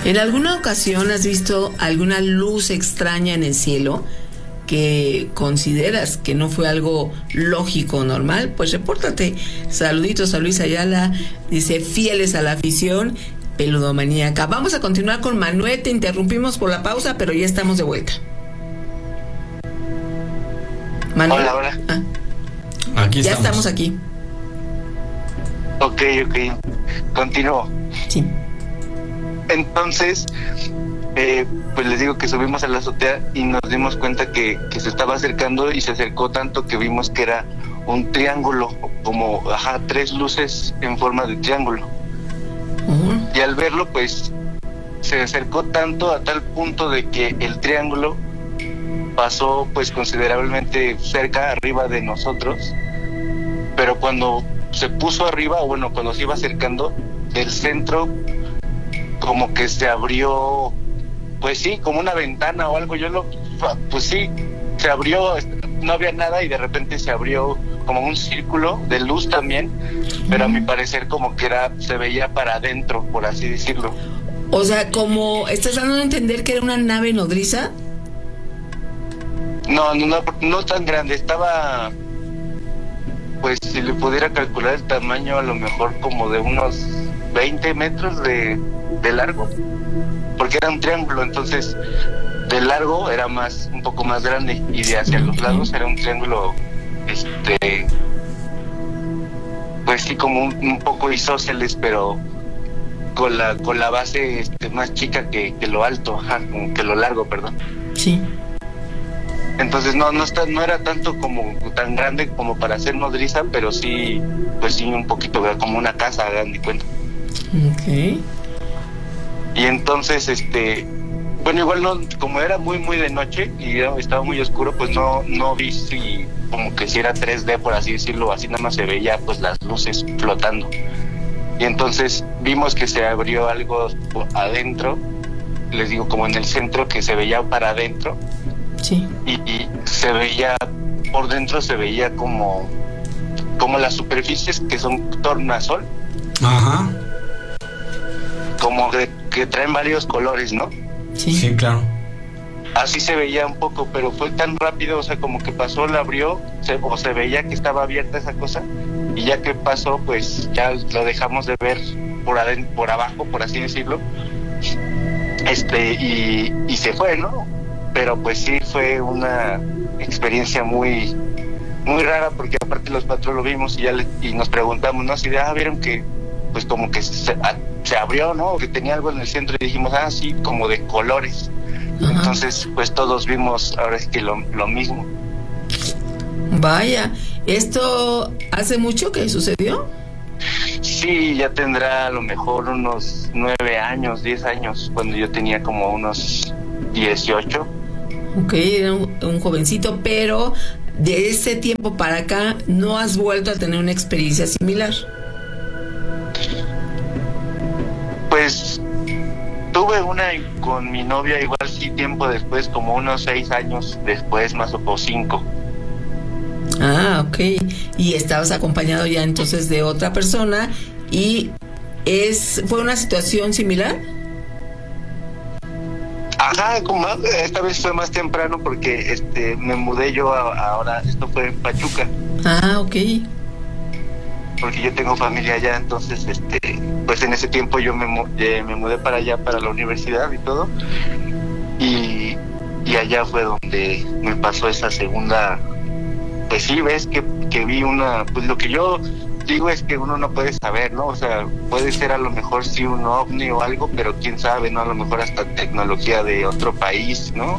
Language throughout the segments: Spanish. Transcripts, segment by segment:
¿En alguna ocasión has visto alguna luz extraña en el cielo que consideras que no fue algo lógico o normal? Pues repórtate. Saluditos a Luis Ayala, dice fieles a la afición peludomaníaca. Vamos a continuar con Manuel, te interrumpimos por la pausa, pero ya estamos de vuelta. Manuel. Hola, hola. Aquí ya estamos aquí. Ok. Continúo. Sí. Entonces, pues les digo que subimos a la azotea y nos dimos cuenta que se estaba acercando, y se acercó tanto que vimos que era un triángulo, como 3 luces en forma de triángulo. Y al verlo, pues se acercó tanto a tal punto de que el triángulo pasó pues considerablemente cerca, arriba de nosotros, pero cuando se puso arriba, o bueno, cuando se iba acercando, del centro como que se abrió, pues sí, como una ventana o algo. Pues sí, se abrió, no había nada, y de repente se abrió como un círculo de luz también, pero a mi parecer como que se veía para adentro, por así decirlo. O sea, como estás dando a entender que era una nave nodriza. No tan grande, estaba, pues si le pudiera calcular el tamaño, a lo mejor como de unos 20 metros de largo, porque era un triángulo, entonces de largo era un poco más grande, y de hacia los lados era un triángulo, pues sí, como un poco isósceles, pero con la base más chica que lo alto, como que lo largo, perdón. Sí. Entonces no era tanto como tan grande como para ser nodriza, pero sí, pues sí, un poquito como una casa, hagan de cuenta. Okay. Y entonces, bueno, igual no, como era muy muy de noche y estaba muy oscuro, pues no vi si como que si era 3D, por así decirlo, así nada más se veía pues las luces flotando. Y entonces vimos que se abrió algo adentro, les digo, como en el centro, que se veía para adentro. Sí. Y se veía, por dentro se veía como las superficies que son tornasol. Ajá. Como que traen varios colores, ¿no? Sí, claro. Así se veía un poco, pero fue tan rápido, o sea, como que pasó, la abrió, se veía que estaba abierta esa cosa, y ya que pasó, pues ya lo dejamos de ver por abajo, por así decirlo, y se fue, ¿no? Pero pues sí fue una experiencia muy muy rara, porque aparte los patrón lo vimos y nos preguntamos, ¿no? Si vieron que pues como que se abrió, ¿no? Que tenía algo en el centro, y dijimos, sí, como de colores. Ajá. Entonces pues todos vimos ahora es que lo mismo. Vaya, ¿esto hace mucho que sucedió? Sí, ya tendrá a lo mejor unos 9 años, 10 años, cuando yo tenía como unos 18. Ok, era un jovencito, pero de ese tiempo para acá no has vuelto a tener una experiencia similar. Pues tuve una con mi novia, igual sí, tiempo después, como unos 6 años después, más o 5. Ah, ok. Y estabas acompañado ya entonces de otra persona, y ¿fue una situación similar? Ajá, como esta vez fue más temprano, porque me mudé yo ahora, esto fue en Pachuca. Ah, ok. Porque yo tengo familia allá, entonces pues en ese tiempo yo me mudé para allá, para la universidad y todo, y allá fue donde me pasó esa segunda. Pues sí, ves que vi pues lo que yo digo es que uno no puede saber, ¿no? O sea, puede ser a lo mejor sí un ovni o algo, pero quién sabe, ¿no? A lo mejor hasta tecnología de otro país, ¿no?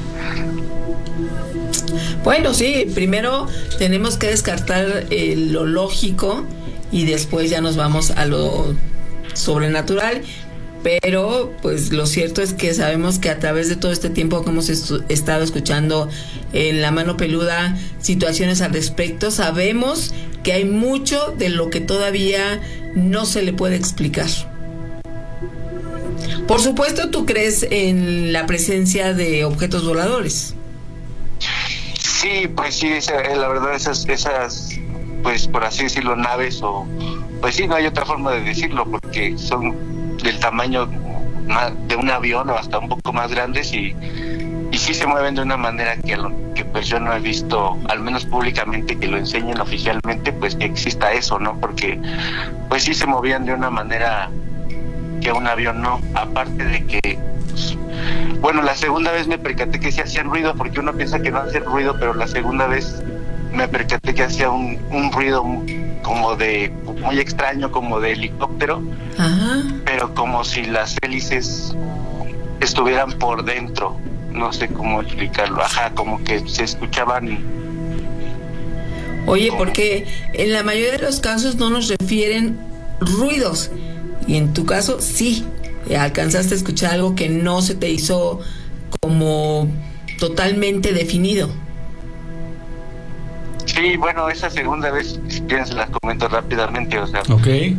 Bueno, sí, primero tenemos que descartar lo lógico, y después ya nos vamos a lo sobrenatural. Pero pues lo cierto es que sabemos que a través de todo este tiempo que hemos estado escuchando en La Mano Peluda situaciones al respecto, sabemos que hay mucho de lo que todavía no se le puede explicar. Por supuesto, tú crees en la presencia de objetos voladores. Sí, pues sí, la verdad esas pues por así decirlo, naves, o pues sí, no hay otra forma de decirlo, porque son del tamaño de un avión o hasta un poco más grandes y sí se mueven de una manera que pues yo no he visto, al menos públicamente, que lo enseñen oficialmente, pues que exista eso, ¿no? Porque pues sí se movían de una manera que un avión no, aparte de que pues, bueno, la segunda vez me percaté que sí hacían ruido, porque uno piensa que no hacen ruido, pero la segunda vez me percaté que hacía un ruido como de, muy extraño, como de helicóptero. Ajá. Pero como si las hélices estuvieran por dentro, no sé cómo explicarlo, como que se escuchaban. Oye, porque en la mayoría de los casos no nos refieren ruidos, y en tu caso sí, alcanzaste a escuchar algo que no se te hizo como totalmente definido. Sí, bueno, esa segunda vez, si quieren se las comento rápidamente, o sea. Okay.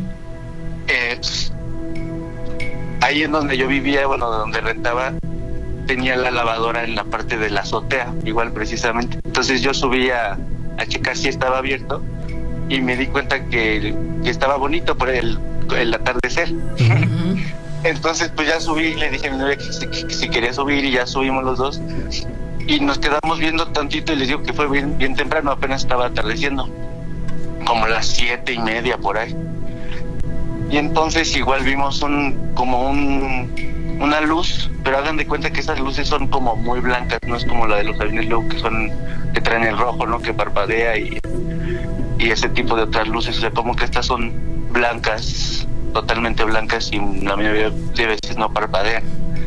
Ahí en donde yo vivía, bueno, donde rentaba, tenía la lavadora en la parte de la azotea, igual precisamente. Entonces yo subí a checar si estaba abierto y me di cuenta que estaba bonito por el atardecer. Uh-huh. Entonces pues ya subí y le dije a mi novia que si quería subir y ya subimos los dos. Y nos quedamos viendo tantito y les digo que fue bien temprano, apenas estaba atardeciendo, como las 7:30 por ahí. Y entonces igual vimos una luz, pero hagan de cuenta que esas luces son como muy blancas, no es como la de los aviones luego que traen el rojo, ¿no? Que parpadea y ese tipo de otras luces, o sea, como que estas son blancas, totalmente blancas, y la mayoría de veces no parpadean.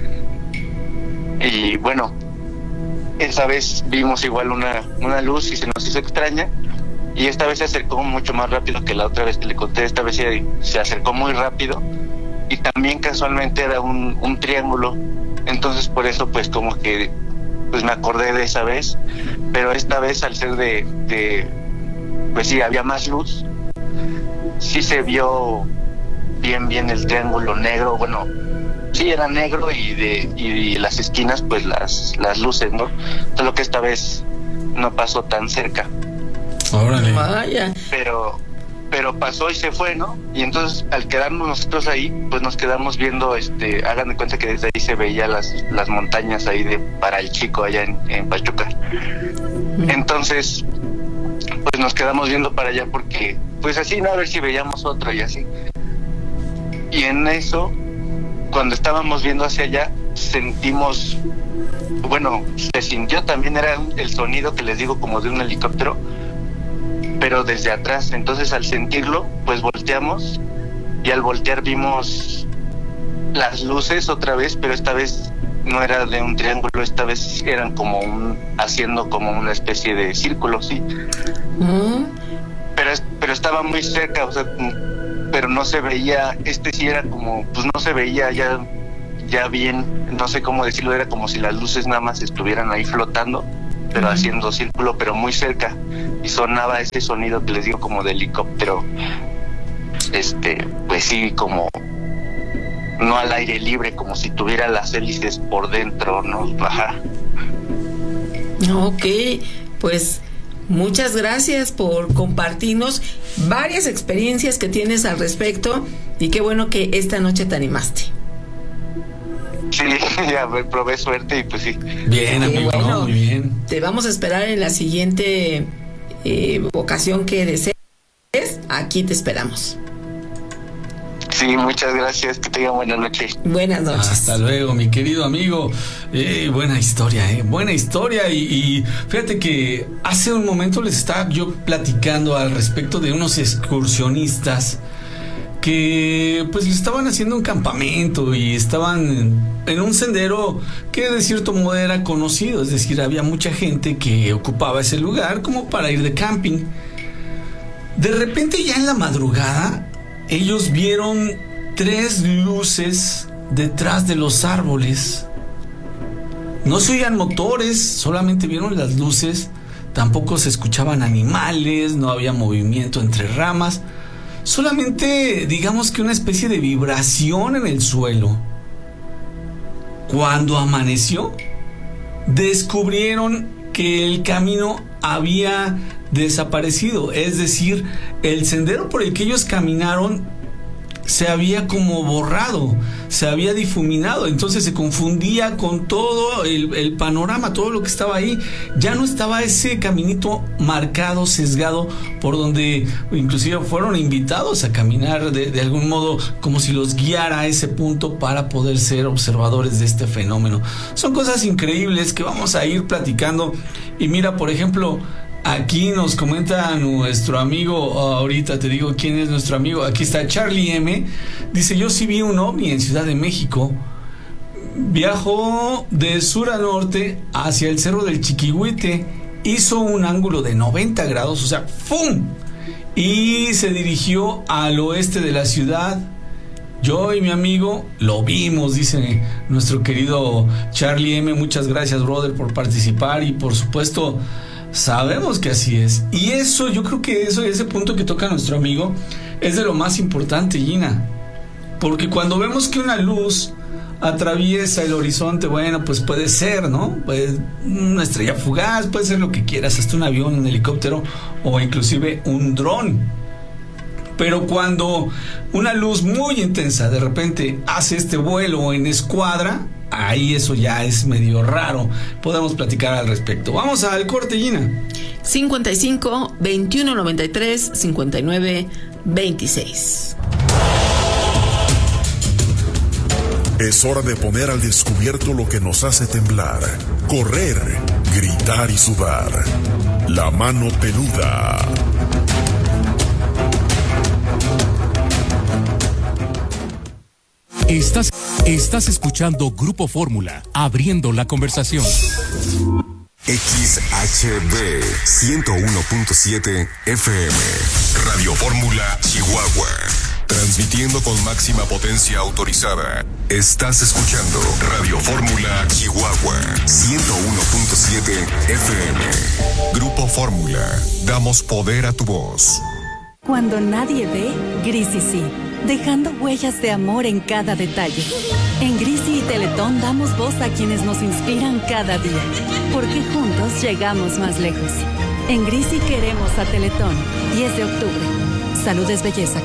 Y bueno, esa vez vimos igual una luz y se nos hizo extraña, y esta vez se acercó mucho más rápido que la otra vez que le conté. Esta vez se acercó muy rápido y también casualmente era un triángulo. Entonces por eso pues como que pues me acordé de esa vez, pero esta vez al ser pues sí, había más luz, sí se vio bien el triángulo negro. Bueno, sí era negro y las esquinas pues las luces, ¿no? Solo que esta vez no pasó tan cerca. Órale. Vaya. Pero pasó y se fue, ¿no? Y entonces al quedarnos nosotros ahí, pues nos quedamos viendo, hagan de cuenta que desde ahí se veía las montañas ahí de Para el Chico allá en Pachuca. Entonces pues nos quedamos viendo para allá porque pues así, ¿no? A ver si veíamos otro y así. Y en eso, cuando estábamos viendo hacia allá, sentimos, bueno, se sintió también, era el sonido que les digo como de un helicóptero, pero desde atrás. Entonces al sentirlo pues volteamos, y al voltear vimos las luces otra vez, pero esta vez no era de un triángulo, esta vez eran como haciendo como una especie de círculo, sí. Pero estaba muy cerca, o sea, pero no se veía, sí era como, pues no se veía ya bien, no sé cómo decirlo, era como si las luces nada más estuvieran ahí flotando, pero haciendo círculo, pero muy cerca, y sonaba ese sonido que les digo como de helicóptero, pues sí, como no al aire libre, como si tuviera las hélices por dentro, ¿no? Ajá. Ok, pues muchas gracias por compartirnos varias experiencias que tienes al respecto, y qué bueno que esta noche te animaste. Sí, ya probé suerte y pues sí. Bien, amigo, bueno, ¿no? Muy bien. Te vamos a esperar en la siguiente ocasión que desees. Aquí te esperamos. Sí, muchas gracias, que tengan buena noche. Buenas noches. Hasta luego, mi querido amigo. Buena historia, y fíjate que hace un momento les estaba yo platicando al respecto de unos excursionistas que pues estaban haciendo un campamento y estaban en un sendero que de cierto modo era conocido, es decir, había mucha gente que ocupaba ese lugar como para ir de camping. De repente, ya en la madrugada, ellos vieron 3 luces detrás de los árboles. No se oían motores, solamente vieron las luces. Tampoco se escuchaban animales, no había movimiento entre ramas. Solamente, digamos que una especie de vibración en el suelo. Cuando amaneció, descubrieron que el camino había desaparecido. Es decir, el sendero por el que ellos caminaron se había como borrado, se había difuminado, entonces se confundía con todo el panorama, todo lo que estaba ahí. Ya no estaba ese caminito marcado, sesgado, por donde inclusive fueron invitados a caminar de algún modo, como si los guiara a ese punto para poder ser observadores de este fenómeno. Son cosas increíbles que vamos a ir platicando. Y mira, por ejemplo, aquí nos comenta nuestro amigo, ahorita te digo quién es nuestro amigo, aquí está Charlie M, dice: yo sí vi un ovni en Ciudad de México, viajó de sur a norte hacia el Cerro del Chiquihuite, hizo un ángulo de 90 grados, o sea, ¡fum!, y se dirigió al oeste de la ciudad. Yo y mi amigo lo vimos, dice nuestro querido Charlie M. Muchas gracias, brother, por participar, y por supuesto sabemos que así es. Y eso, yo creo que ese punto que toca nuestro amigo es de lo más importante, Gina, porque cuando vemos que una luz atraviesa el horizonte, bueno, pues puede ser, ¿no? Pues una estrella fugaz, puede ser lo que quieras, hasta un avión, un helicóptero o inclusive un dron. Pero cuando una luz muy intensa de repente hace este vuelo en escuadra, ahí eso ya es medio raro. Podemos platicar al respecto. Vamos al corte, Gina. 55 21 93 59 26. Es hora de poner al descubierto lo que nos hace temblar, correr, gritar y sudar. La mano peluda. Estás escuchando Grupo Fórmula, abriendo la conversación. XHB 101.7 FM, Radio Fórmula, Chihuahua. Transmitiendo con máxima potencia autorizada. Estás escuchando Radio Fórmula, Chihuahua 101.7 FM. Grupo Fórmula, damos poder a tu voz. Cuando nadie ve, Grisi sí, dejando huellas de amor en cada detalle. En Grisi y Teletón damos voz a quienes nos inspiran cada día, porque juntos llegamos más lejos. En Grisi queremos a Teletón. 10 de octubre. Salud es belleza.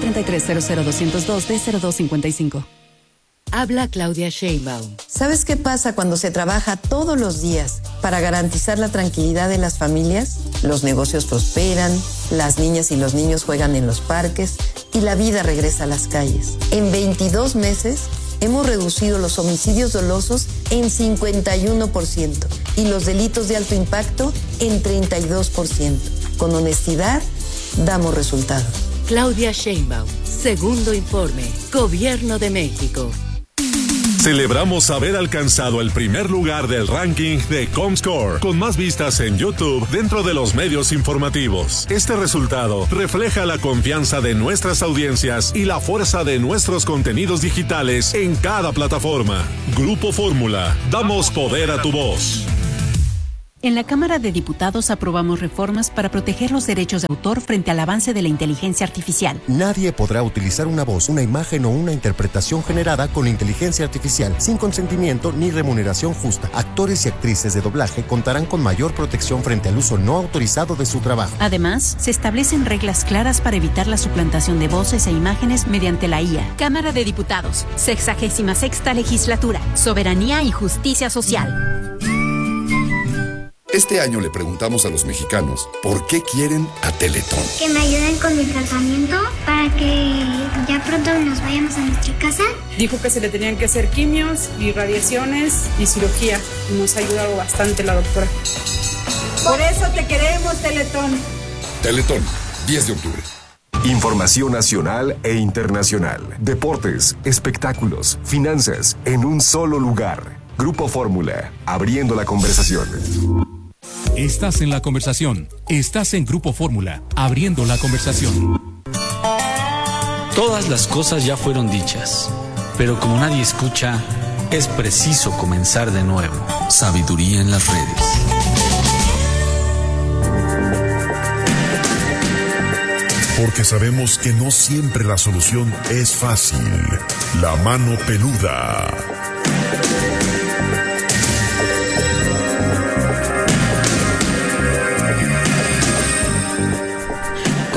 1433-00202-D0255. Habla Claudia Sheinbaum. ¿Sabes qué pasa cuando se trabaja todos los días para garantizar la tranquilidad de las familias? Los negocios prosperan, las niñas y los niños juegan en los parques y la vida regresa a las calles. En 22 meses hemos reducido los homicidios dolosos en 51% y los delitos de alto impacto en 32%. Con honestidad, damos resultados. Claudia Sheinbaum, segundo informe, Gobierno de México. Celebramos haber alcanzado el primer lugar del ranking de Comscore, con más vistas en YouTube dentro de los medios informativos. Este resultado refleja la confianza de nuestras audiencias y la fuerza de nuestros contenidos digitales en cada plataforma. Grupo Fórmula, damos poder a tu voz. En la Cámara de Diputados aprobamos reformas para proteger los derechos de autor frente al avance de la inteligencia artificial. Nadie podrá utilizar una voz, una imagen o una interpretación generada con inteligencia artificial sin consentimiento ni remuneración justa. Actores y actrices de doblaje contarán con mayor protección frente al uso no autorizado de su trabajo. Además, se establecen reglas claras para evitar la suplantación de voces e imágenes mediante la IA. Cámara de Diputados, 66ª Legislatura, Soberanía y Justicia Social. Este año le preguntamos a los mexicanos por qué quieren a Teletón. Que me ayuden con mi tratamiento para que ya pronto nos vayamos a nuestra casa. Dijo que se le tenían que hacer quimios y radiaciones y cirugía. Nos ha ayudado bastante la doctora. Por eso te queremos, Teletón. Teletón, 10 de octubre. Información nacional e internacional. Deportes, espectáculos, finanzas, en un solo lugar. Grupo Fórmula, abriendo la conversación. Estás en la conversación. Estás en Grupo Fórmula, abriendo la conversación. Todas las cosas ya fueron dichas, pero como nadie escucha, es preciso comenzar de nuevo. Sabiduría en las redes. Porque sabemos que no siempre la solución es fácil. La mano peluda.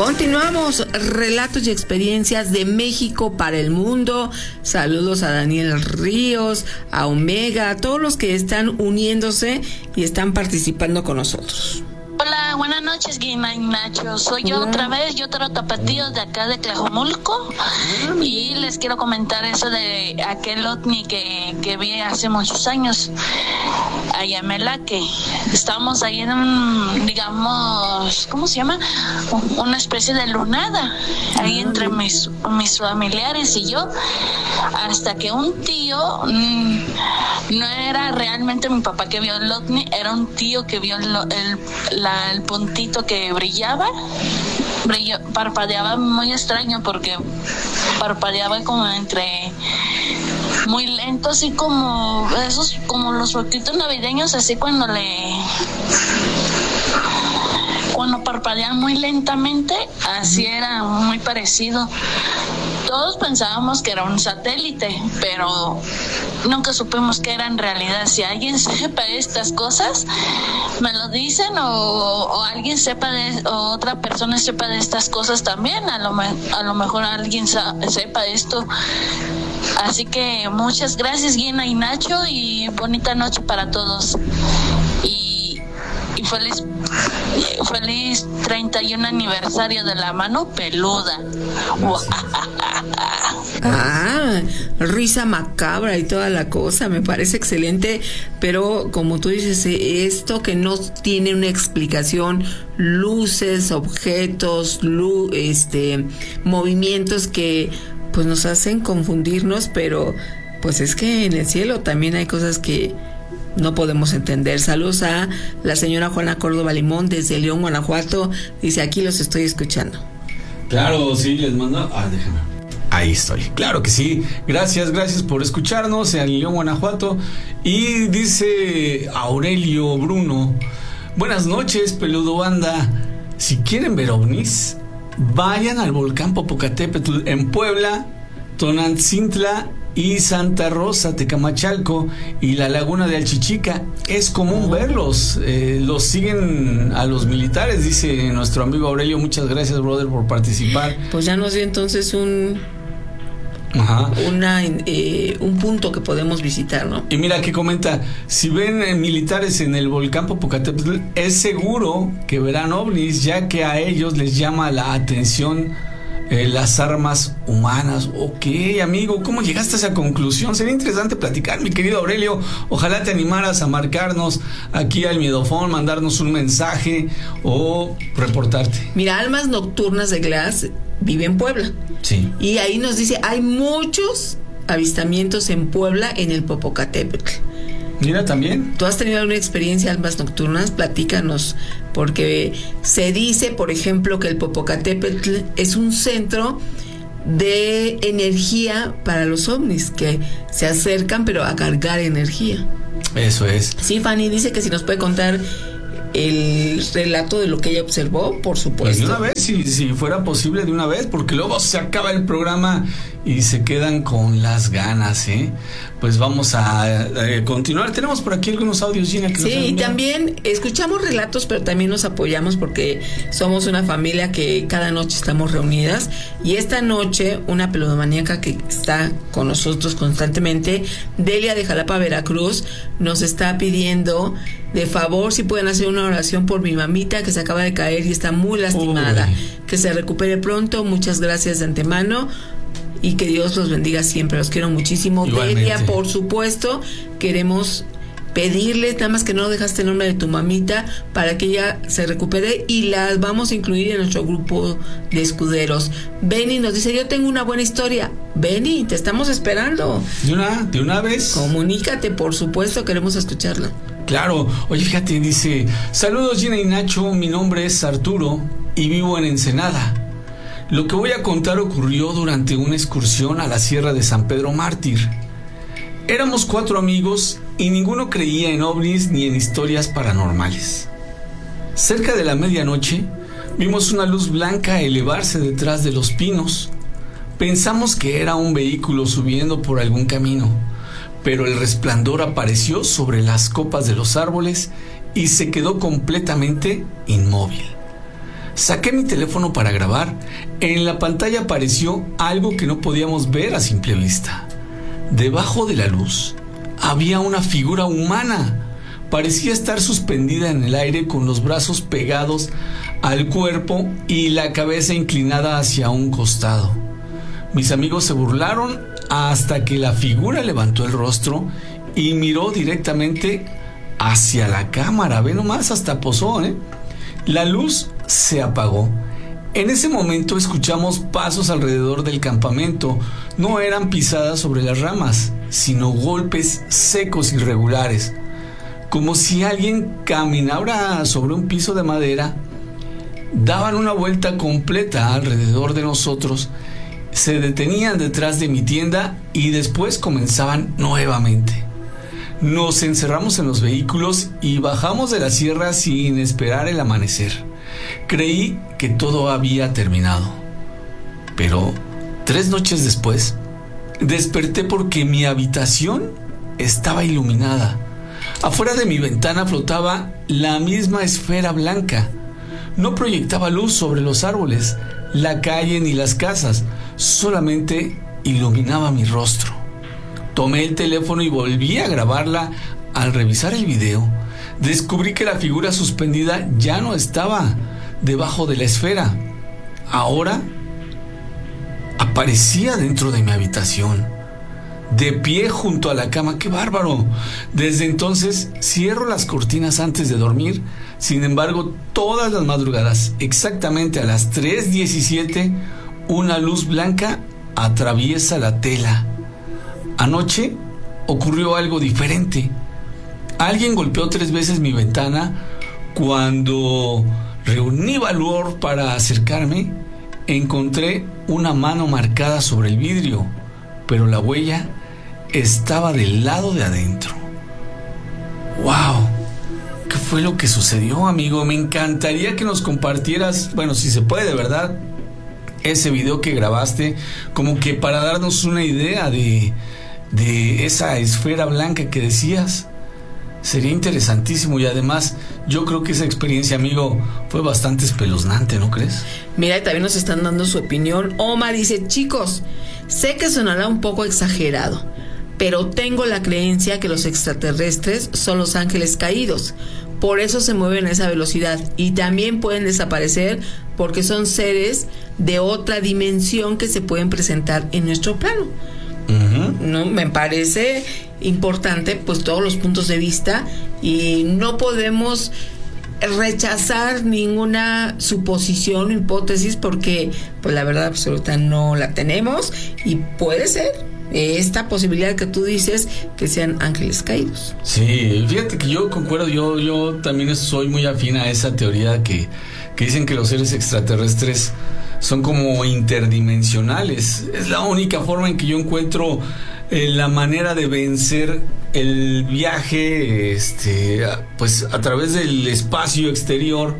Continuamos, relatos y experiencias de México para el mundo. Saludos a Daniel Ríos, a Omega, a todos los que están uniéndose y están participando con nosotros. Hola, buenas noches, Guina y Nacho. Soy yo otra vez, yo otro tapatío de acá de Tlajomulco. Y les quiero comentar eso de aquel ovni que vi hace muchos años, allá en Melaque. Estábamos ahí en un, digamos, ¿cómo se llama? Una especie de lunada, ahí entre mis familiares y yo, hasta que un tío, no era realmente mi papá que vio el ovni, era un tío que vio el puntito que parpadeaba muy extraño, porque parpadeaba como entre muy lento, así como esos, como los foquitos navideños, así cuando parpadean muy lentamente, así era muy parecido. Todos pensábamos que era un satélite, pero nunca supimos que era en realidad. Si alguien sepa estas cosas, me lo dicen, o alguien sepa o otra persona sepa de estas cosas también. A lo mejor alguien sepa esto. Así que muchas gracias, Gina y Nacho, y bonita noche para todos. Y feliz 31 aniversario de la mano peluda. Risa macabra y toda la cosa, me parece excelente, pero como tú dices, esto que no tiene una explicación, luces, objetos, movimientos que pues nos hacen confundirnos, pero pues es que en el cielo también hay cosas que no podemos entender. Saludos a la señora Juana Córdoba Limón desde León, Guanajuato. Dice, aquí los estoy escuchando. Claro, sí, les mando. Déjame. Ahí estoy. Claro que sí. Gracias por escucharnos en León, Guanajuato. Y dice Aurelio Bruno: buenas noches, peludo banda. Si quieren ver ovnis, vayan al volcán Popocatépetl en Puebla, Tonantzintla y Santa Rosa, Tecamachalco y la laguna de Alchichica. Es común verlos. Los siguen a los militares, dice nuestro amigo Aurelio. Muchas gracias, brother, por participar. Pues ya nos dio entonces un punto que podemos visitar, ¿no? Y mira que comenta: si ven militares en el volcán Popocatépetl, es seguro que verán ovnis, ya que a ellos les llama la atención las armas humanas. Ok, amigo, ¿cómo llegaste a esa conclusión? Sería interesante platicar, mi querido Aurelio. Ojalá te animaras a marcarnos aquí al Miedofón, mandarnos un mensaje o reportarte. Mira, Almas Nocturnas de Glass vive en Puebla. Sí. Y ahí nos dice, hay muchos avistamientos en Puebla en el Popocatépetl. Mira, también. ¿Tú has tenido alguna experiencia, Almas Nocturnas? Platícanos, porque se dice, por ejemplo, que el Popocatépetl es un centro de energía para los ovnis, que se acercan pero a cargar energía. Eso es. Sí, Fanny dice que si nos puede contar el relato de lo que ella observó, por supuesto. Pues de una vez, si fuera posible, de una vez, porque luego se acaba el programa y se quedan con las ganas, ¿eh? Pues vamos a continuar. Tenemos por aquí algunos audios, Gina, que sí, y también escuchamos relatos, pero también nos apoyamos porque somos una familia que cada noche estamos reunidas. Y esta noche, una peludomaníaca que está con nosotros constantemente, Delia de Jalapa, Veracruz, nos está pidiendo de favor si pueden hacer una oración por mi mamita que se acaba de caer y está muy lastimada. Que se recupere pronto. Muchas gracias de antemano y que Dios los bendiga siempre. Los quiero muchísimo. Igualmente. Delia, por supuesto, queremos pedirle, nada más que no dejaste el nombre de tu mamita, para que ella se recupere y las vamos a incluir en nuestro grupo de escuderos. Benny nos dice, yo tengo una buena historia. Benny, te estamos esperando. De una vez. Comunícate, por supuesto, queremos escucharla. Claro. Oye, fíjate, dice: saludos, Gina y Nacho, mi nombre es Arturo y vivo en Ensenada. Lo que voy a contar ocurrió durante una excursión a la Sierra de San Pedro Mártir. Éramos 4 amigos y ninguno creía en ovnis ni en historias paranormales. Cerca de la medianoche vimos una luz blanca elevarse detrás de los pinos. Pensamos que era un vehículo subiendo por algún camino, pero el resplandor apareció sobre las copas de los árboles y se quedó completamente inmóvil. Saqué mi teléfono para grabar. En la pantalla apareció algo que no podíamos ver a simple vista. Debajo de la luz había una figura humana. Parecía estar suspendida en el aire con los brazos pegados al cuerpo y la cabeza inclinada hacia un costado. Mis amigos se burlaron hasta que la figura levantó el rostro y miró directamente hacia la cámara. Ve nomás, hasta posó, ¿eh? La luz se apagó. En ese momento escuchamos pasos alrededor del campamento. No eran pisadas sobre las ramas, sino golpes secos y regulares, como si alguien caminara sobre un piso de madera. Daban una vuelta completa alrededor de nosotros, se detenían detrás de mi tienda y después comenzaban nuevamente. Nos encerramos en los vehículos y bajamos de la sierra sin esperar el amanecer. Creí que todo había terminado, pero 3 noches después desperté porque mi habitación estaba iluminada. Afuera de mi ventana flotaba la misma esfera blanca. No proyectaba luz sobre los árboles, la calle ni las casas, solamente iluminaba mi rostro. Tomé el teléfono y volví a grabarla. Al revisar el video, descubrí que la figura suspendida ya no estaba debajo de la esfera. Ahora aparecía dentro de mi habitación, de pie junto a la cama. ¡Qué bárbaro! Desde entonces cierro las cortinas antes de dormir. Sin embargo, todas las madrugadas, exactamente a las 3:17, una luz blanca atraviesa la tela. Anoche ocurrió algo diferente. Alguien golpeó 3 veces mi ventana. Cuando reuní valor para acercarme, encontré una mano marcada sobre el vidrio, pero la huella estaba del lado de adentro. ¡Wow! ¿Qué fue lo que sucedió, amigo? Me encantaría que nos compartieras, bueno, si se puede, ¿verdad?, ese video que grabaste, como que para darnos una idea de esa esfera blanca que decías. Sería interesantísimo, y además yo creo que esa experiencia, amigo, fue bastante espeluznante, ¿no crees? Mira, también nos están dando su opinión. Omar dice: chicos, sé que sonará un poco exagerado, pero tengo la creencia que los extraterrestres son los ángeles caídos. Por eso se mueven a esa velocidad, y también pueden desaparecer porque son seres de otra dimensión que se pueden presentar en nuestro plano. No, me parece importante pues todos los puntos de vista, y no podemos rechazar ninguna suposición o hipótesis porque pues la verdad absoluta no la tenemos, y puede ser esta posibilidad que tú dices que sean ángeles caídos. Sí, fíjate que yo concuerdo, yo también soy muy afín a esa teoría que dicen que los seres extraterrestres son como interdimensionales. Es la única forma en que yo encuentro la manera de vencer el viaje pues a través del espacio exterior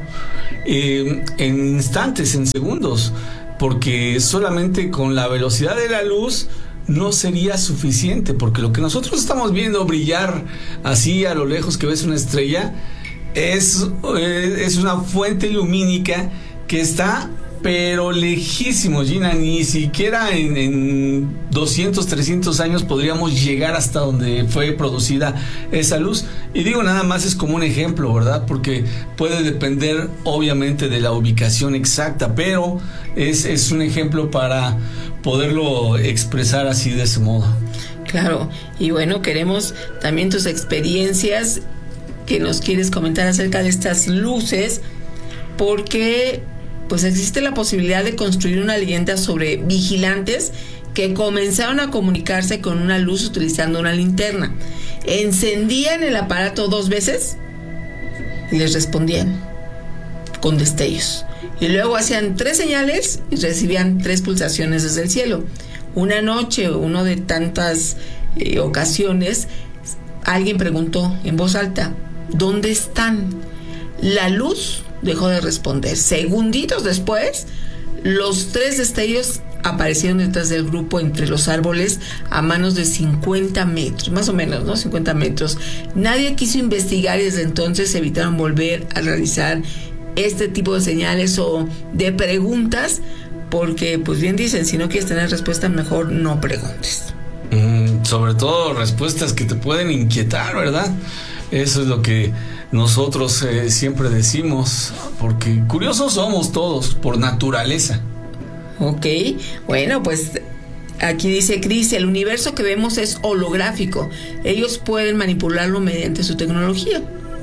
en instantes, en segundos, porque solamente con la velocidad de la luz no sería suficiente, porque lo que nosotros estamos viendo brillar así a lo lejos, que ves una estrella, es una fuente lumínica que está pero lejísimo, Gina. Ni siquiera en 200, 300 años podríamos llegar hasta donde fue producida esa luz. Y digo, nada más es como un ejemplo, ¿verdad? Porque puede depender obviamente de la ubicación exacta, pero es un ejemplo para poderlo expresar así, de ese modo. Claro, y bueno, queremos también tus experiencias que nos quieres comentar acerca de estas luces, porque pues existe la posibilidad de construir una leyenda sobre vigilantes que comenzaron a comunicarse con una luz utilizando una linterna. Encendían el aparato 2 veces y les respondían con destellos. Y luego hacían 3 señales y recibían 3 pulsaciones desde el cielo. Una noche, uno de tantas ocasiones, alguien preguntó en voz alta: ¿dónde están? La luz dejó de responder. Segunditos después, los 3 destellos aparecieron detrás del grupo entre los árboles a menos de 50 metros, más o menos, ¿no? 50 metros. Nadie quiso investigar y desde entonces evitaron volver a realizar este tipo de señales o de preguntas, porque pues bien dicen, si no quieres tener respuesta, mejor no preguntes. Sobre todo respuestas que te pueden inquietar, ¿verdad? Eso es lo que nosotros siempre decimos, porque curiosos somos todos por naturaleza. Ok, bueno, pues aquí dice Cris, el universo que vemos es holográfico. Ellos pueden manipularlo mediante su tecnología.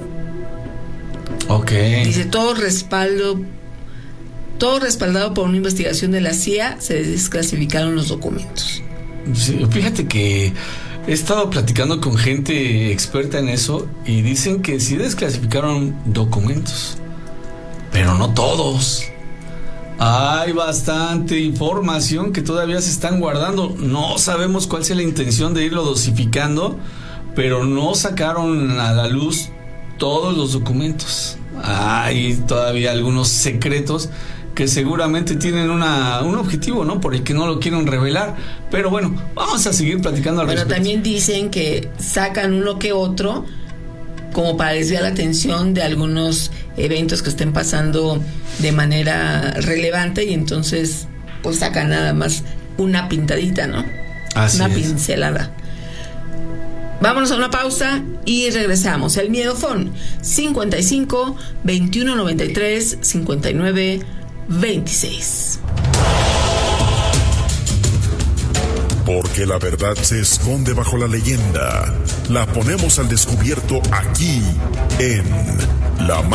Ok. Dice, todo respaldado por una investigación de la CIA, se desclasificaron los documentos. Sí, fíjate que he estado platicando con gente experta en eso y dicen que sí desclasificaron documentos, pero no todos. Hay bastante información que todavía se están guardando. No sabemos cuál sea la intención de irlo dosificando, pero no sacaron a la luz todos los documentos. Hay todavía algunos secretos que seguramente tienen un objetivo, ¿no? Por el que no lo quieren revelar. Pero bueno, vamos a seguir platicando al respecto. Pero también dicen que sacan uno que otro como para desviar la atención de algunos eventos que estén pasando de manera relevante, y entonces pues sacan nada más una pintadita, ¿no? Así una es. pincelada. Vámonos a una pausa y regresamos. El Miedofón 55 21 93 59 26. Porque la verdad se esconde bajo la leyenda. La ponemos al descubierto aquí en La